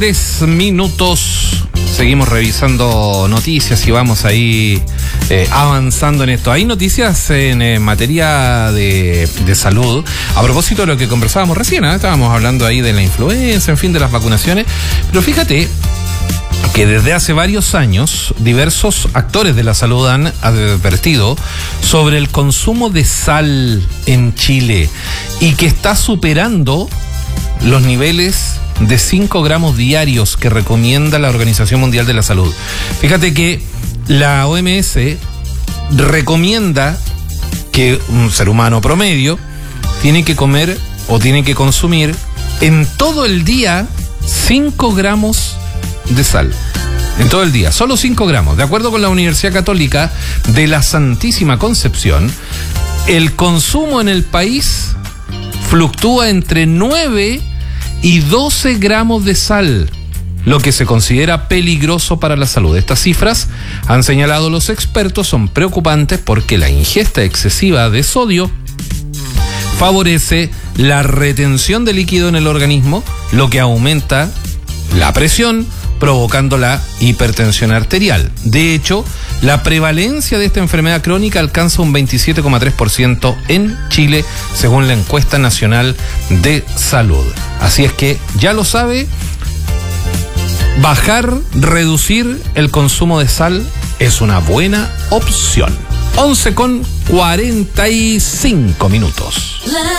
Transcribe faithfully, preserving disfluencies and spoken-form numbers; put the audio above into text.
Tres minutos. Seguimos revisando noticias y vamos ahí eh, avanzando en esto. Hay noticias en eh, materia de, de salud. A propósito de lo que conversábamos recién, ¿eh? Estábamos hablando ahí de la influenza, en fin, de las vacunaciones. Pero fíjate que desde hace varios años diversos actores de la salud han advertido sobre el consumo de sal en Chile y que está superando los niveles de cinco gramos diarios que recomienda la Organización Mundial de la Salud. Fíjate que la O M S recomienda que un ser humano promedio tiene que comer o tiene que consumir en todo el día cinco gramos de sal. En todo el día, solo cinco gramos. De acuerdo con la Universidad Católica de la Santísima Concepción, el consumo en el país fluctúa entre nueve y doce gramos de sal, lo que se considera peligroso para la salud. Estas cifras, han señalado los expertos, son preocupantes porque la ingesta excesiva de sodio favorece la retención de líquido en el organismo, lo que aumenta la presión, provocando la hipertensión arterial. De hecho, la prevalencia de esta enfermedad crónica alcanza un veintisiete coma tres por ciento en Chile, según la encuesta nacional de salud. Así es que, ya lo sabe, bajar, reducir el consumo de sal es una buena opción. once con cuarenta y cinco minutos.